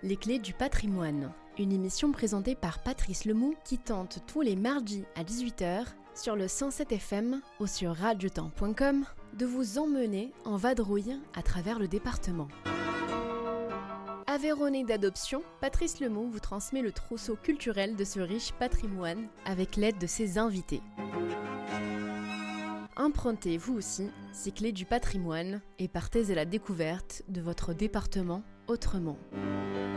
Les clés du patrimoine, une émission présentée par Patrice Lemou qui tente tous les mardis à 18h sur le 107 FM ou sur radiotemps.com de vous emmener en vadrouille à travers le département. Aveyronais d'adoption, Patrice Lemou vous transmet le trousseau culturel de ce riche patrimoine avec l'aide de ses invités. Empruntez vous aussi ces clés du patrimoine et partez à la découverte de votre département autrement.